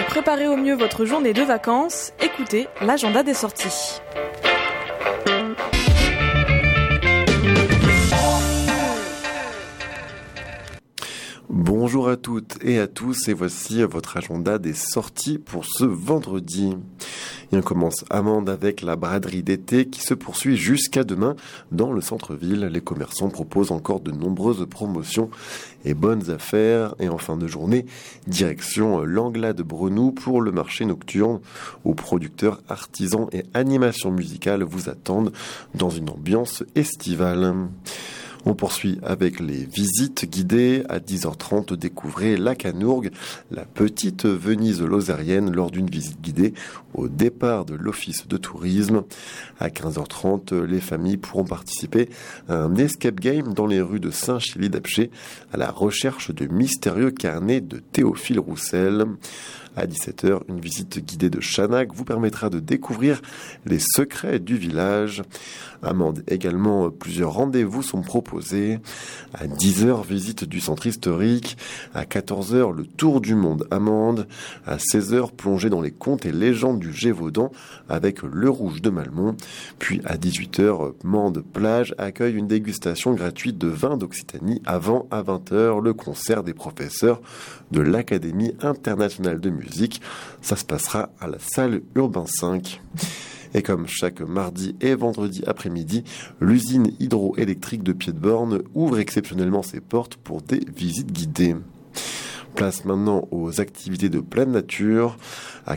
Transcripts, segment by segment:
préparer au mieux votre journée de vacances, écoutez l'agenda des sorties. Bonjour à toutes et à tous, et voici votre agenda des sorties pour ce vendredi. Et on commence Amande avec la braderie d'été qui se poursuit jusqu'à demain dans le centre-ville. Les commerçants proposent encore de nombreuses promotions et bonnes affaires. Et en fin de journée, direction l'Angla de Brenoux pour le marché nocturne où producteurs, artisans et animations musicales vous attendent dans une ambiance estivale. On poursuit avec les visites guidées. À 10h30, découvrez la Canourgue, la petite Venise lozérienne lors d'une visite guidée au départ de l'office de tourisme. À 15h30, les familles pourront participer à un escape game dans les rues de Saint-Chély-d'Apcher à la recherche de mystérieux carnets de Théophile Roussel. À 17h, une visite guidée de Chanac vous permettra de découvrir les secrets du village. À Mende également, plusieurs rendez-vous sont proposés. À 10h, visite du centre historique. À 14h, le tour du monde à Mende. À 16h, plongée dans les contes et légendes du Gévaudan avec le Rouge de Malmont. Puis à 18h, Mende plage accueille une dégustation gratuite de vin d'Occitanie avant à 20h le concert des professeurs de l'Académie internationale de musique. Ça se passera à la salle Urbain 5. Et comme chaque mardi et vendredi après-midi, l'usine hydroélectrique de Pied-de-Borne ouvre exceptionnellement ses portes pour des visites guidées. Place maintenant aux activités de pleine nature. À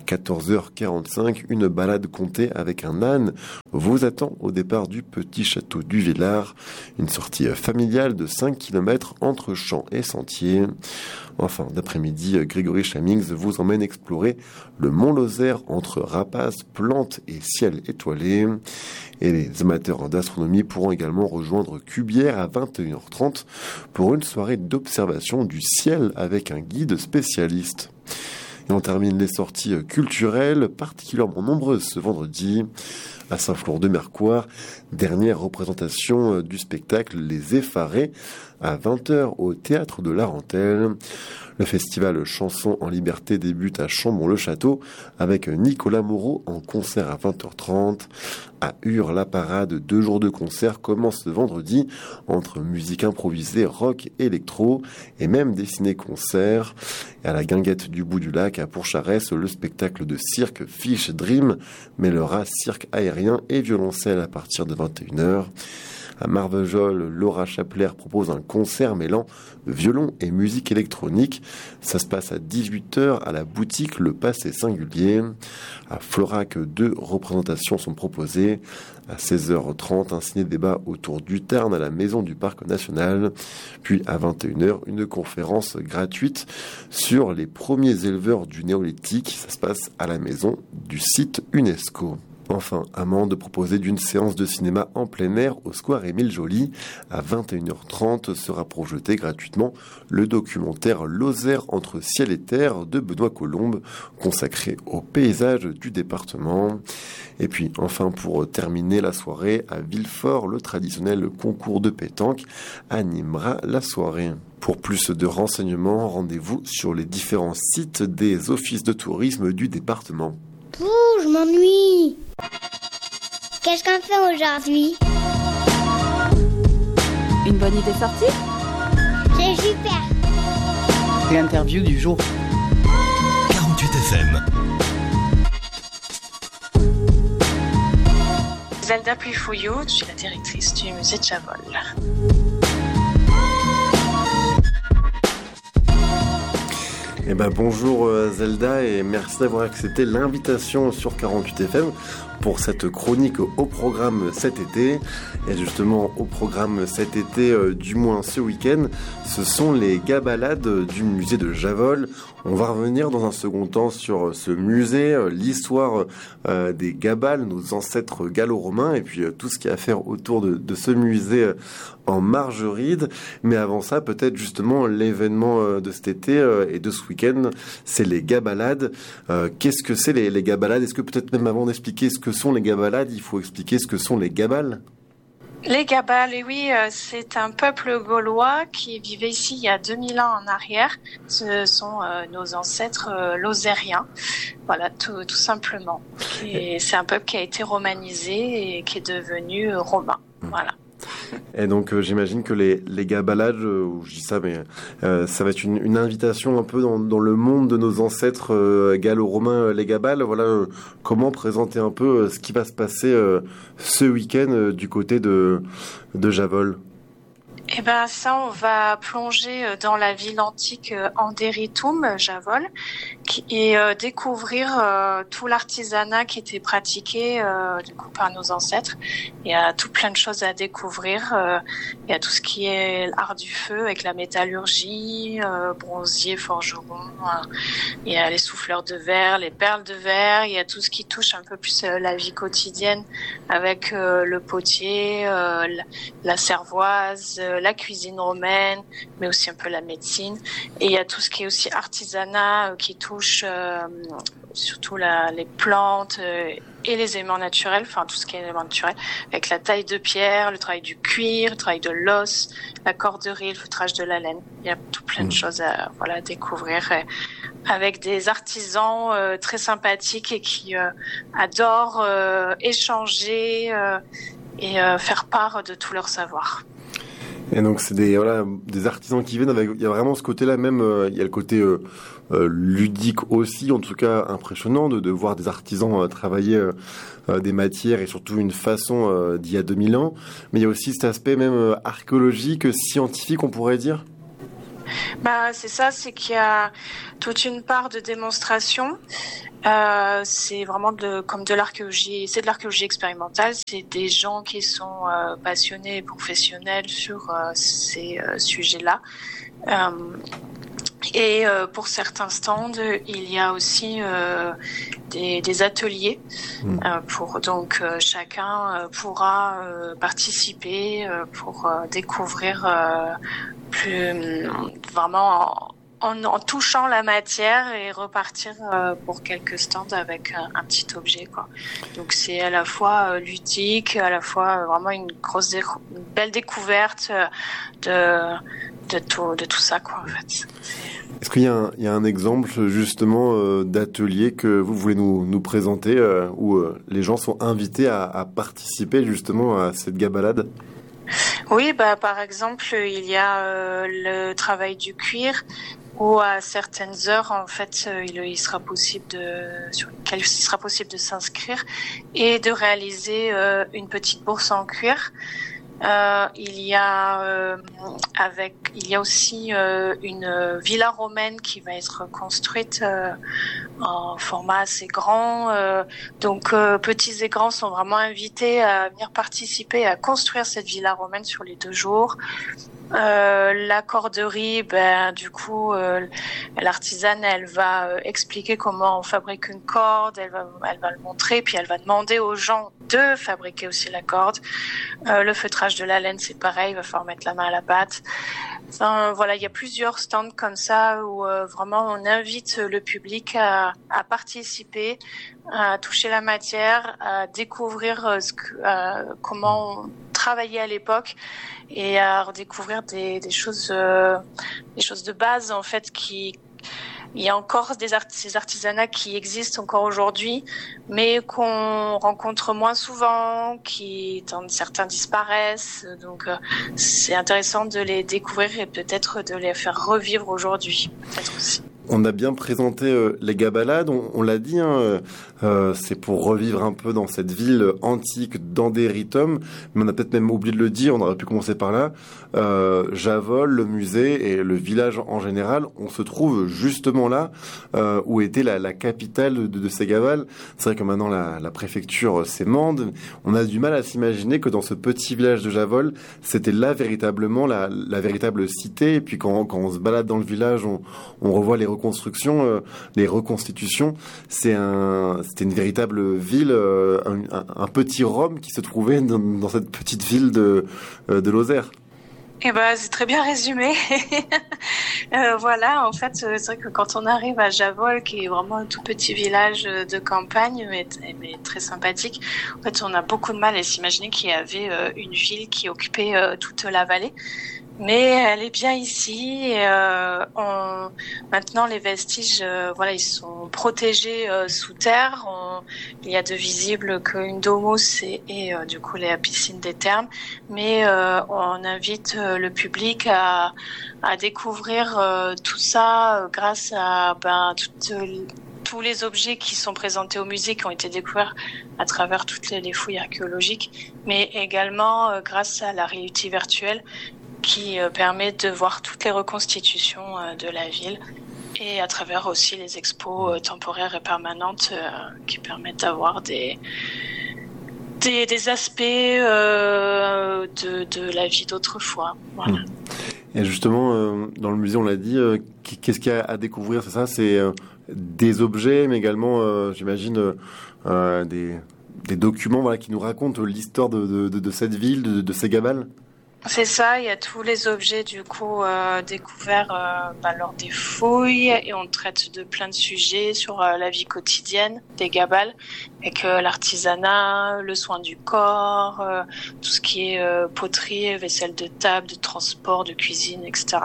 14h45, une balade comptée avec un âne vous attend au départ du petit château du Villard. Une sortie familiale de 5 km entre champs et sentiers. En fin d'après-midi, Grégory Chamings vous emmène explorer le Mont Lozère entre rapaces, plantes et ciel étoilé. Et les amateurs d'astronomie pourront également rejoindre Cubière à 21h30 pour une soirée d'observation du ciel avec un guide spécialiste. Et on termine les sorties culturelles, particulièrement nombreuses ce vendredi. À Saint-Flour-de-Mercoire, dernière représentation du spectacle Les Effarés à 20h au Théâtre de la Rentelle. Le festival Chansons en Liberté débute à Chambon-le-Château avec Nicolas Moreau en concert à 20h30. À Ur, la parade, 2 jours de concert commencent ce vendredi entre musique improvisée, rock, électro et même des ciné-concerts. Et à la Guinguette du Bout du Lac à Pourcharès, le spectacle de cirque Fish Dream mêlera cirque aérien et violoncelle à partir de 21h. À Marvejols, Laura Chapler propose un concert mêlant violon et musique électronique. Ça se passe à 18h à la boutique Le Passé Singulier. À Florac, 2 représentations sont proposées. À 16h30, un ciné-débat autour du Tarn à la Maison du Parc National. Puis à 21h, une conférence gratuite sur les premiers éleveurs du néolithique. Ça se passe à la maison du site UNESCO. Enfin, Amande proposait d'une séance de cinéma en plein air au square Émile Joly. À 21h30 sera projeté gratuitement le documentaire Lozère entre ciel et terre de Benoît Colombe, consacré au paysage du département. Et puis, enfin, pour terminer la soirée, à Villefort, le traditionnel concours de pétanque animera la soirée. Pour plus de renseignements, rendez-vous sur les différents sites des offices de tourisme du département. Pouh, je m'ennuie. Qu'est-ce qu'on fait aujourd'hui? Une bonne idée sortie? C'est super. L'interview du jour. 48 FM. Zelda Puyfouillot, je suis la directrice du musée de Chavol. Eh ben bonjour Zelda et merci d'avoir accepté l'invitation sur 48 FM pour cette chronique au programme cet été. Et justement au programme cet été, du moins ce week-end, ce sont les gabalades du musée de Javol. On va revenir dans un second temps sur ce musée, l'histoire des Gabales, nos ancêtres gallo-romains, et puis tout ce qu'il y a à faire autour de ce musée en Margeride. Mais avant ça, peut-être justement l'événement de cet été et de ce week-end, c'est les gabalades. Qu'est-ce que c'est les gabalades? Est-ce que peut-être même avant d'expliquer ce que sont les gabalades, il faut expliquer ce que sont les gabales? Les Gabales, et oui, c'est un peuple gaulois qui vivait ici il y a 2000 ans en arrière. Ce sont nos ancêtres lozériens, voilà, tout simplement. Et c'est un peuple qui a été romanisé et qui est devenu romain, voilà. Et donc j'imagine que les gabalades, je dis ça, mais ça va être une invitation un peu dans le monde de nos ancêtres gallo-romains, les gabales. Voilà, comment présenter un peu ce qui va se passer ce week-end du côté de Javol. Eh ben ça, on va plonger dans la ville antique Anderytum, Javol, et découvrir tout l'artisanat qui était pratiqué du coup par nos ancêtres. Il y a tout plein de choses à découvrir. Il y a tout ce qui est l'art du feu avec la métallurgie, bronzier, forgeron. Il y a les souffleurs de verre, les perles de verre. Il y a tout ce qui touche un peu plus la vie quotidienne avec le potier, la cervoise, la cuisine romaine, mais aussi un peu la médecine. Et il y a tout ce qui est aussi artisanat qui touche surtout les plantes et les éléments naturels, enfin tout ce qui est éléments naturels, avec la taille de pierre, le travail du cuir, le travail de l'os, la corderie, le feutrage de la laine. Il y a tout plein de choses à découvrir avec des artisans très sympathiques et qui adorent échanger et faire part de tout leur savoir. Et donc c'est des artisans qui viennent avec, il y a vraiment ce côté-là même, il y a le côté ludique aussi, en tout cas impressionnant de voir des artisans travailler des matières et surtout une façon d'il y a 2000 ans, mais il y a aussi cet aspect même archéologique, scientifique, on pourrait dire. C'est ça, c'est qu'il y a toute une part de démonstration. C'est vraiment comme de l'archéologie, c'est de l'archéologie expérimentale. C'est des gens qui sont passionnés et professionnels sur ces sujets-là. Et pour certains stands, il y a aussi des ateliers donc chacun pourra participer pour découvrir plus vraiment en touchant la matière et repartir pour quelques stands avec un petit objet, quoi. Donc c'est à la fois ludique, à la fois vraiment une belle découverte de tout ça, quoi, en fait. Est-ce qu'il y a un exemple justement d'atelier que vous voulez nous présenter où les gens sont invités à participer justement à cette gabalade? Oui, par exemple, il y a le travail du cuir où à certaines heures, en fait, il sera possible sur lequel il sera possible de s'inscrire et de réaliser une petite bourse en cuir. Il y a aussi une villa romaine qui va être construite en format assez grand. Donc petits et grands sont vraiment invités à venir participer à construire cette villa romaine sur les 2 jours. La corderie, du coup, l'artisane, elle va expliquer comment on fabrique une corde, elle va le montrer, puis elle va demander aux gens de fabriquer aussi la corde. Le feutrage de la laine, c'est pareil, il va falloir mettre la main à la pâte. Enfin, voilà, il y a plusieurs stands comme ça où vraiment on invite le public à participer, à toucher la matière, à découvrir comment on travaillait à l'époque et à redécouvrir des choses de base, en fait, il y a encore ces artisanats qui existent encore aujourd'hui, mais qu'on rencontre moins souvent, certains disparaissent. Donc, c'est intéressant de les découvrir et peut-être de les faire revivre aujourd'hui, peut-être aussi. On a bien présenté les gabalades, on l'a dit, c'est pour revivre un peu dans cette ville antique d'Anderrytum, mais on a peut-être même oublié de le dire, on aurait pu commencer par là. Javol, le musée et le village en général, on se trouve justement là où était la capitale de ces gabales. C'est vrai que maintenant la préfecture c'est Mende. On a du mal à s'imaginer que dans ce petit village de Javol, c'était là véritablement la véritable cité. Et puis quand on se balade dans le village, on revoit les reconstructions, les reconstitutions. C'était une véritable ville, un petit Rome qui se trouvait dans cette petite ville de Lozère. C'est très bien résumé. Voilà, en fait, c'est vrai que quand on arrive à Javol, qui est vraiment un tout petit village de campagne, mais très sympathique, en fait, on a beaucoup de mal à s'imaginer qu'il y avait une ville qui occupait toute la vallée. Mais elle est bien ici. Et, maintenant, les vestiges, ils sont protégés sous terre. Il y a de visible qu'une domos et du coup la piscine des thermes. Mais on invite le public à découvrir tout ça grâce à tous les objets qui sont présentés au musée, qui ont été découverts à travers toutes les fouilles archéologiques, mais également grâce à la réalité virtuelle, qui permet de voir toutes les reconstitutions de la ville, et à travers aussi les expos temporaires et permanentes qui permettent d'avoir des aspects de la vie d'autrefois. Voilà. Et justement, dans le musée, on l'a dit, qu'est-ce qu'il y a à découvrir? C'est ça, c'est des objets, mais également, j'imagine, des documents qui nous racontent l'histoire de cette ville, de ces Gabales. C'est ça, il y a tous les objets du coup découverts lors des fouilles, et on traite de plein de sujets sur la vie quotidienne des Gabales, avec l'artisanat, le soin du corps, tout ce qui est poterie, vaisselle de table, de transport, de cuisine, etc.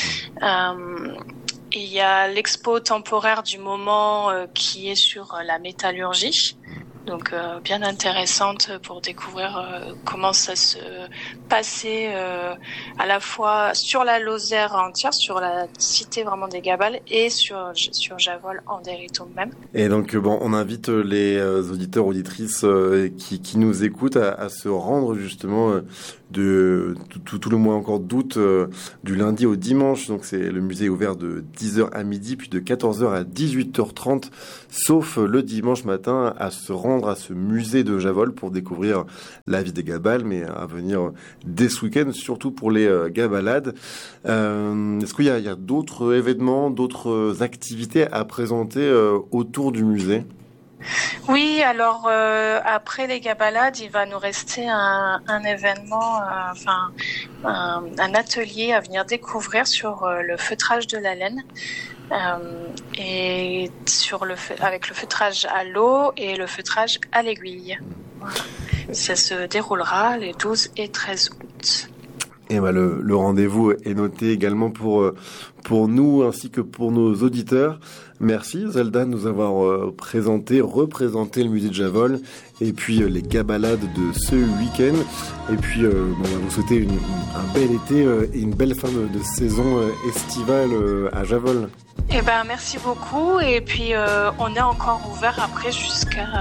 Et il y a l'expo temporaire du moment qui est sur la métallurgie. Donc bien intéressante pour découvrir comment ça se passait à la fois sur la Lozère entière, sur la cité vraiment des Gabales, et sur Javol en Dériton même. Et donc on invite les auditeurs, auditrices qui nous écoutent à se rendre justement de tout le mois encore d'août, du lundi au dimanche. Donc le musée est ouvert de 10h à midi, puis de 14h à 18h30, sauf le dimanche matin, à se rendre à ce musée de Javol pour découvrir la vie des Gabales, mais à venir dès ce week-end, surtout pour les Gabalades. Est-ce qu'il y a d'autres événements, d'autres activités à présenter autour du musée? Oui, alors après les Gabalades, il va nous rester un événement, un atelier à venir découvrir sur le feutrage de la laine, et avec le feutrage à l'eau et le feutrage à l'aiguille. Voilà. Ça se déroulera les 12 et 13 août. Et le rendez-vous est noté également pour nous ainsi que pour nos auditeurs. Merci Zelda de nous avoir représenté le musée de Javol et puis les Gabalades de ce week-end. Et puis on va vous souhaiter un bel été et une belle fin de saison estivale à Javol. Merci beaucoup, et puis on est encore ouvert après jusqu'à